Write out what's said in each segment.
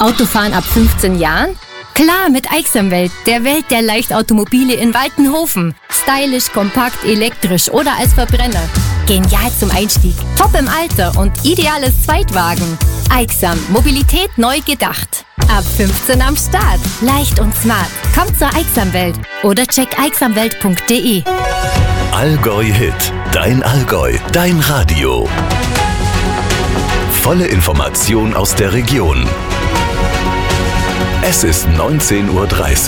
Autofahren ab 15 Jahren? Klar, mit Aixamwelt, der Welt der Leichtautomobile in Waltenhofen. Stylisch, kompakt, elektrisch oder als Verbrenner. Genial zum Einstieg, top im Alter und ideales Zweitwagen. Aixam, Mobilität neu gedacht. Ab 15 am Start, leicht und smart. Kommt zur Aixamwelt oder check aixamwelt.de. Allgäu Hit, dein Allgäu, dein Radio. Volle Information aus der Region. Es ist 19:30 Uhr.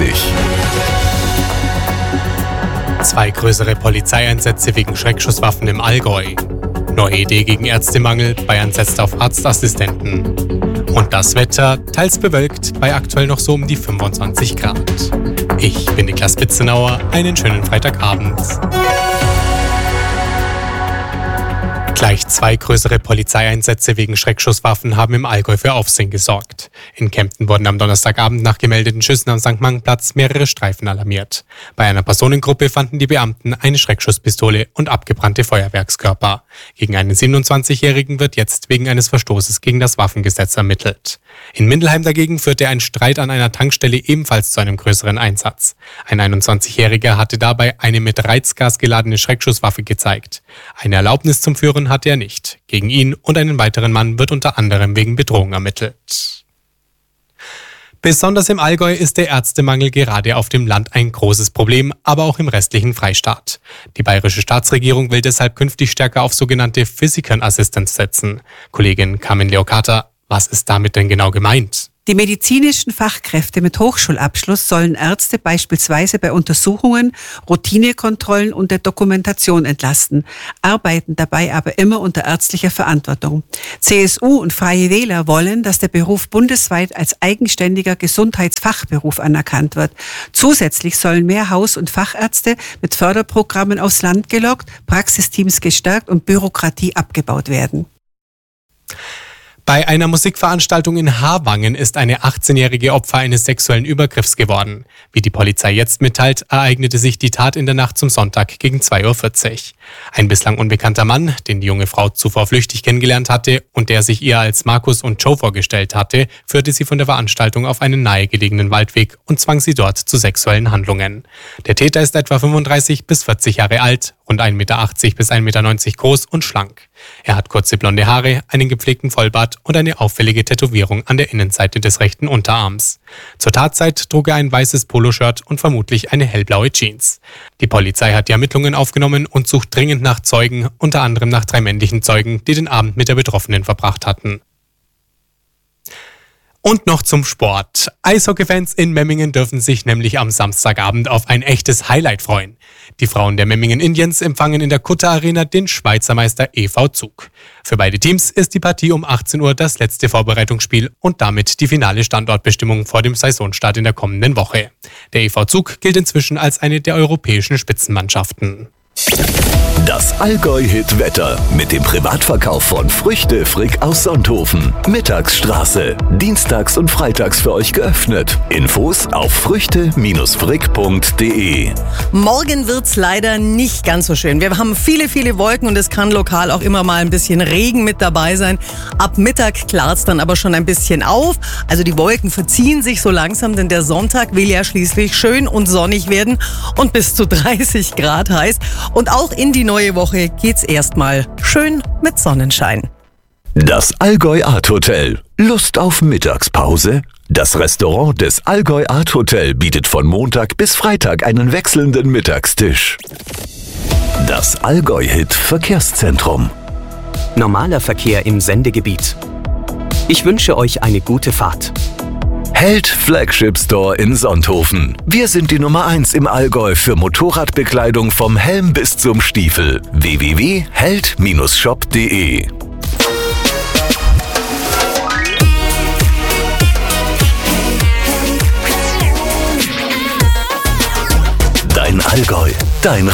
2 größere Polizeieinsätze wegen Schreckschusswaffen im Allgäu. Neue Idee gegen Ärztemangel, Bayern setzt auf Arztassistenten. Und das Wetter, teils bewölkt, bei aktuell noch so um die 25 Grad. Ich bin Niklas Spitzenauer, einen schönen Freitagabend. Gleich 2 größere Polizeieinsätze wegen Schreckschusswaffen haben im Allgäu für Aufsehen gesorgt. In Kempten wurden am Donnerstagabend nach gemeldeten Schüssen am St. Mangenplatz mehrere Streifen alarmiert. Bei einer Personengruppe fanden die Beamten eine Schreckschusspistole und abgebrannte Feuerwerkskörper. Gegen einen 27-Jährigen wird jetzt wegen eines Verstoßes gegen das Waffengesetz ermittelt. In Mindelheim dagegen führte ein Streit an einer Tankstelle ebenfalls zu einem größeren Einsatz. Ein 21-Jähriger hatte dabei eine mit Reizgas geladene Schreckschusswaffe gezeigt. Eine Erlaubnis zum Führen hatte er nicht. Gegen ihn und einen weiteren Mann wird unter anderem wegen Bedrohung ermittelt. Besonders im Allgäu ist der Ärztemangel gerade auf dem Land ein großes Problem, aber auch im restlichen Freistaat. Die bayerische Staatsregierung will deshalb künftig stärker auf sogenannte Physician Assistants setzen. Kollegin Carmen Leocata, was ist damit denn genau gemeint? Die medizinischen Fachkräfte mit Hochschulabschluss sollen Ärzte beispielsweise bei Untersuchungen, Routinekontrollen und der Dokumentation entlasten, arbeiten dabei aber immer unter ärztlicher Verantwortung. CSU und Freie Wähler wollen, dass der Beruf bundesweit als eigenständiger Gesundheitsfachberuf anerkannt wird. Zusätzlich sollen mehr Haus- und Fachärzte mit Förderprogrammen aufs Land gelockt, Praxisteams gestärkt und Bürokratie abgebaut werden. Bei einer Musikveranstaltung in Harwangen ist eine 18-jährige Opfer eines sexuellen Übergriffs geworden. Wie die Polizei jetzt mitteilt, ereignete sich die Tat in der Nacht zum Sonntag gegen 2:40 Uhr. Ein bislang unbekannter Mann, den die junge Frau zuvor flüchtig kennengelernt hatte und der sich ihr als Markus und Joe vorgestellt hatte, führte sie von der Veranstaltung auf einen nahegelegenen Waldweg und zwang sie dort zu sexuellen Handlungen. Der Täter ist etwa 35 bis 40 Jahre alt, rund 1,80 Meter bis 1,90 Meter groß und schlank. Er hat kurze blonde Haare, einen gepflegten Vollbart und eine auffällige Tätowierung an der Innenseite des rechten Unterarms. Zur Tatzeit trug er ein weißes Poloshirt und vermutlich eine hellblaue Jeans. Die Polizei hat die Ermittlungen aufgenommen und sucht dringend nach Zeugen, unter anderem nach 3 männlichen Zeugen, die den Abend mit der Betroffenen verbracht hatten. Und noch zum Sport. Eishockeyfans in Memmingen dürfen sich nämlich am Samstagabend auf ein echtes Highlight freuen. Die Frauen der Memmingen Indians empfangen in der Kutter Arena den Schweizer Meister e.V. Zug. Für beide Teams ist die Partie um 18 Uhr das letzte Vorbereitungsspiel und damit die finale Standortbestimmung vor dem Saisonstart in der kommenden Woche. Der e.V. Zug gilt inzwischen als eine der europäischen Spitzenmannschaften. Das Allgäu-Hit-Wetter mit dem Privatverkauf von Früchte Frick aus Sonthofen. Mittagsstraße. Dienstags und freitags für euch geöffnet. Infos auf früchte-frick.de. Morgen wird's leider nicht ganz so schön. Wir haben viele Wolken und es kann lokal auch immer mal ein bisschen Regen mit dabei sein. Ab Mittag klart's dann aber schon ein bisschen auf. Also die Wolken verziehen sich so langsam, denn der Sonntag will ja schließlich schön und sonnig werden und bis zu 30 Grad heiß. Und auch in die neue Woche geht's erstmal schön mit Sonnenschein. Das Allgäu Art Hotel. Lust auf Mittagspause? Das Restaurant des Allgäu Art Hotel bietet von Montag bis Freitag einen wechselnden Mittagstisch. Das Allgäu Hit Verkehrszentrum. Normaler Verkehr im Sendegebiet. Ich wünsche euch eine gute Fahrt. Held Flagship Store in Sonthofen. Wir sind die Nummer 1 im Allgäu für Motorradbekleidung vom Helm bis zum Stiefel. www.held-shop.de. Dein Allgäu, dein